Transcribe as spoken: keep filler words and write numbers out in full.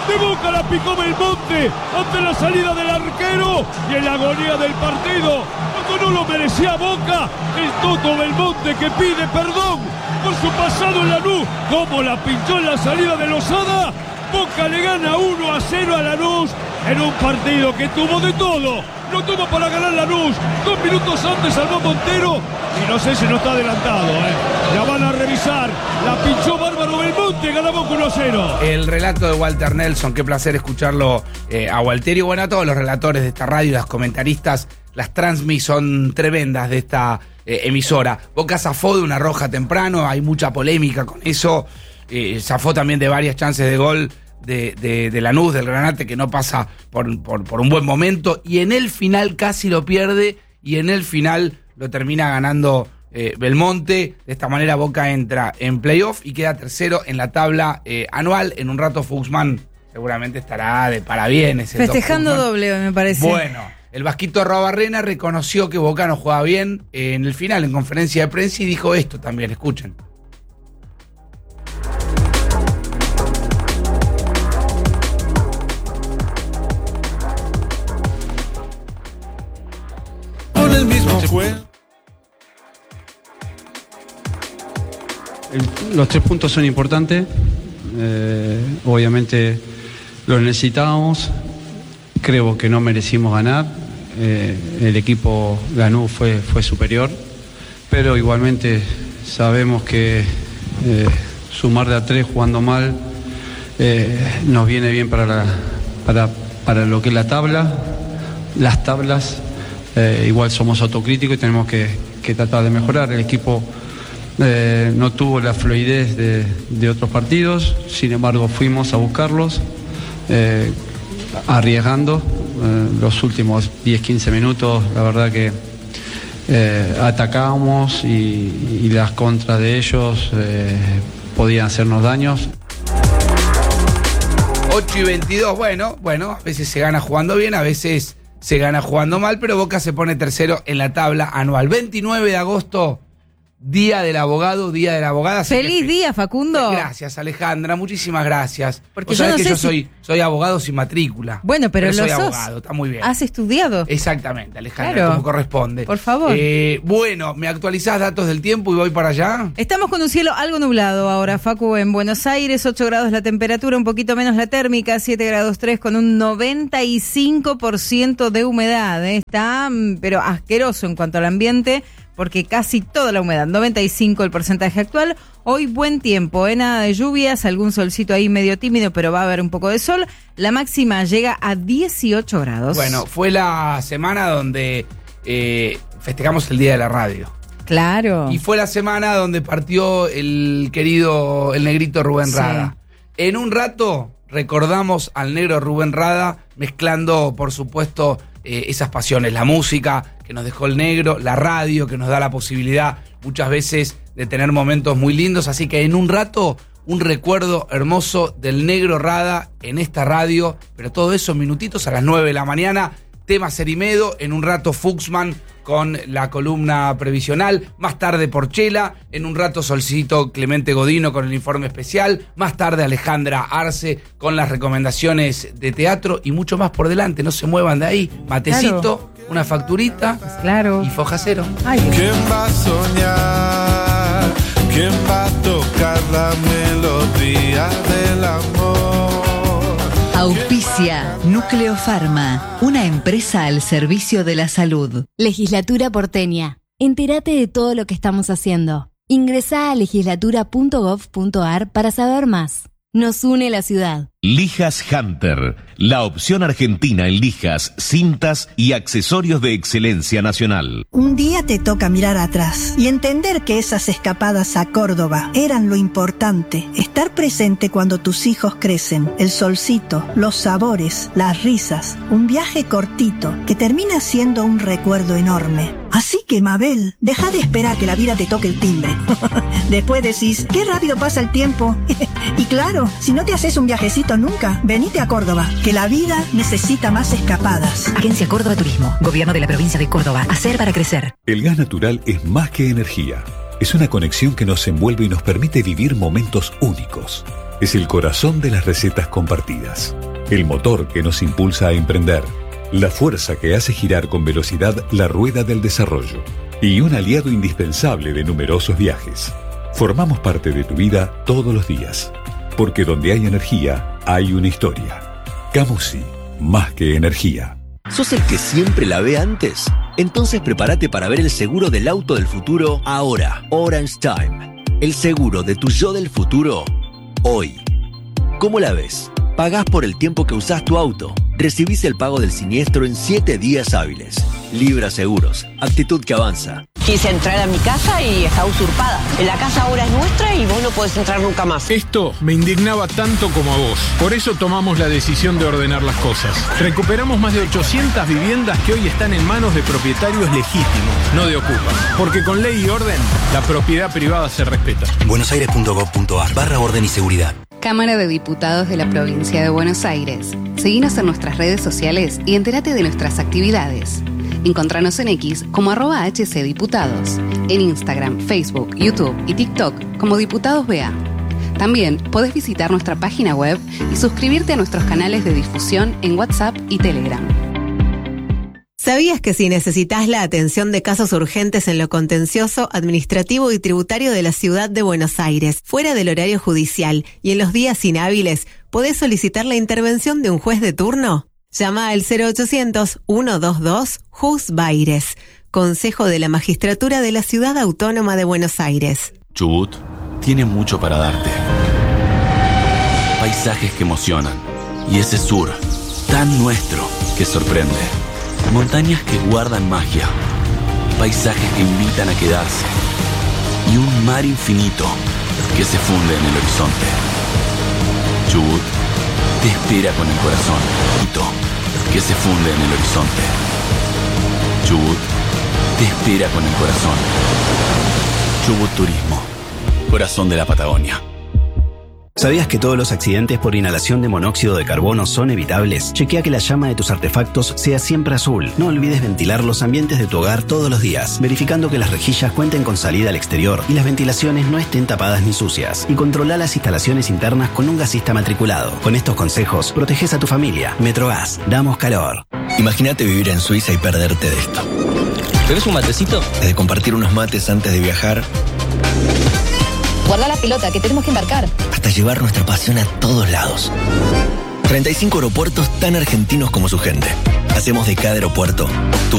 de Boca la picó Belmonte ante la salida del arquero y en la agonía del partido, cuando no lo merecía Boca, el Toto Belmonte que pide perdón por su pasado en Lanús, como la pinchó en la salida de Lozada. Boca le gana uno a cero a Lanús en un partido que tuvo de todo. No tuvo para ganar Lanús. Dos minutos antes salvó Montero y no sé si no está adelantado, ¿eh? La van a revisar. La pinchó Bárbaro Belmonte, gana Boca uno a cero. El relato de Walter Nelson, qué placer escucharlo eh, a Walter y bueno, a todos los relatores de esta radio, las comentaristas, las transmis son tremendas de esta eh, emisora. Boca zafó de una roja temprano, hay mucha polémica con eso. Eh, zafó también de varias chances de gol de, de, de Lanús, del Granate, que no pasa por, por, por un buen momento, y en el final casi lo pierde, y en el final lo termina ganando eh, Belmonte. De esta manera Boca entra en playoff y queda tercero en la tabla eh, anual. En un rato Fuxman seguramente estará de parabienes. Festejando doble, me parece. Bueno, el Vasquito Arrobarrena reconoció que Boca no juega bien eh, en el final, en conferencia de prensa, y dijo esto también, escuchen. El mismo fue. El, los tres puntos son importantes, eh, obviamente los necesitábamos, creo que no merecimos ganar, eh, el equipo Lanús fue, fue superior, pero igualmente sabemos que eh, sumar de a tres jugando mal eh, nos viene bien para, la, para, para lo que es la tabla, las tablas. Eh, igual somos autocríticos y tenemos que, que tratar de mejorar. El equipo eh, no tuvo la fluidez de, de otros partidos, sin embargo fuimos a buscarlos, eh, arriesgando eh, los últimos diez quince minutos. La verdad que eh, atacábamos y, y las contras de ellos eh, podían hacernos daños. ocho y veintidós, bueno, bueno, a veces se gana jugando bien, a veces se gana jugando mal, pero Boca se pone tercero en la tabla anual. veintinueve de agosto, Día del Abogado, Día de la Abogada. ¡Feliz que, día, Facundo! Gracias, Alejandra, muchísimas gracias. Porque Vos yo sabés no que sé yo si... soy, soy abogado sin matrícula. Bueno, pero, pero lo soy sos. abogado, está muy bien. ¿Has estudiado? Exactamente, Alejandra, claro. como corresponde. Por favor. Eh, bueno, ¿me actualizás datos del tiempo y voy para allá? Estamos con un cielo algo nublado ahora, Facu, en Buenos Aires, ocho grados la temperatura, un poquito menos la térmica, siete grados tres, con un noventa y cinco por ciento de humedad. ¿eh? Está, pero asqueroso en cuanto al ambiente, porque casi toda la humedad, noventa y cinco el porcentaje actual. Hoy buen tiempo, ¿eh? Nada de lluvias, algún solcito ahí medio tímido, pero va a haber un poco de sol. La máxima llega a dieciocho grados. Bueno, fue la semana donde eh, festejamos el Día de la Radio. Claro. Y fue la semana donde partió el querido, el negrito Rubén Rada. Sí. En un rato recordamos al negro Rubén Rada, mezclando, por supuesto, eh, esas pasiones, la música que nos dejó el negro, la radio que nos da la posibilidad muchas veces de tener momentos muy lindos, así que en un rato un recuerdo hermoso del negro Rada en esta radio, pero todo eso en minutitos a las nueve de la mañana, tema Cerimedo, en un rato Fuxman con la columna previsional, más tarde Porchela, en un rato Solcito Clemente Godino con el informe especial, más tarde Alejandra Arce con las recomendaciones de teatro y mucho más por delante, no se muevan de ahí, matecito, claro. Una facturita, pues claro. Y foja cero. Ay, ¿quién va a soñar? ¿Quién va a tocar la melodía del amor? Auspicia Núcleo Pharma, una empresa al servicio de la salud. Legislatura porteña. Entérate de todo lo que estamos haciendo. Ingresá a legislatura punto gov punto ar para saber más. Nos une la ciudad. Lijas Hunter, la opción argentina en lijas, cintas y accesorios de excelencia nacional. Un día te toca mirar atrás y entender que esas escapadas a Córdoba eran lo importante. Estar presente cuando tus hijos crecen, el solcito, los sabores, las risas, un viaje cortito que termina siendo un recuerdo enorme. Así que, Mabel, deja de esperar que la vida te toque el timbre. Después decís, qué rápido pasa el tiempo. Y claro, si no te haces un viajecito nunca, venite a Córdoba, que la vida necesita más escapadas. Agencia Córdoba Turismo, Gobierno de la Provincia de Córdoba. Hacer para crecer. El gas natural es más que energía. Es una conexión que nos envuelve y nos permite vivir momentos únicos. es el corazón de las recetas compartidas, el motor que nos impulsa a emprender, la fuerza que hace girar con velocidad la rueda del desarrollo y un aliado indispensable de numerosos viajes. Formamos parte de tu vida todos los días, porque donde hay energía, hay una historia. Camusi, más que energía. ¿Sos el que siempre la ve antes? Entonces prepárate para ver el seguro del auto del futuro ahora. Orange Time. El seguro de tu yo del futuro hoy. ¿Cómo la ves? Pagás por el tiempo que usás tu auto. Recibís el pago del siniestro en siete días hábiles. Libra Seguros. Actitud que avanza. Quise entrar a mi casa y está usurpada. La casa ahora es nuestra y vos no podés entrar nunca más. Esto me indignaba tanto como a vos. Por eso tomamos la decisión de ordenar las cosas. Recuperamos más de ochocientas viviendas que hoy están en manos de propietarios legítimos, no de ocupas. Porque con ley y orden, la propiedad privada se respeta. buenosaires punto gov punto ar barra orden y seguridad. Cámara de Diputados de la Provincia de Buenos Aires. Seguinos en nuestras redes sociales y entérate de nuestras actividades. Encontranos en X como arroba hcdiputados, en Instagram, Facebook, YouTube y TikTok como Diputados B A. También podés visitar nuestra página web y suscribirte a nuestros canales de difusión en WhatsApp y Telegram. ¿Sabías que si necesitas la atención de casos urgentes en lo contencioso, administrativo y tributario de la ciudad de Buenos Aires, fuera del horario judicial y en los días inhábiles, podés solicitar la intervención de un juez de turno? Llama al cero ochocientos, ciento veintidós, JUSBAIRES, Consejo de la Magistratura de la Ciudad Autónoma de Buenos Aires. Chubut tiene mucho para darte. Paisajes que emocionan. Y ese sur, tan nuestro, que sorprende. Montañas que guardan magia. Paisajes que invitan a quedarse. Y un mar infinito que se funde en el horizonte. Chubut te espera con el corazón, que se funde en el horizonte. Chubut te espera con el corazón. Chubut Turismo, corazón de la Patagonia. ¿Sabías que todos los accidentes por inhalación de monóxido de carbono son evitables? Chequea que la llama de tus artefactos sea siempre azul. No olvides ventilar los ambientes de tu hogar todos los días, verificando que las rejillas cuenten con salida al exterior y las ventilaciones no estén tapadas ni sucias. Y controla las instalaciones internas con un gasista matriculado. Con estos consejos, proteges a tu familia. Metrogas, damos calor. Imagínate vivir en Suiza y perderte de esto. ¿Querés un matecito? Desde compartir unos mates antes de viajar, guarda la pelota, que tenemos que embarcar, hasta llevar nuestra pasión a todos lados. treinta y cinco aeropuertos tan argentinos como su gente. Hacemos de cada aeropuerto tu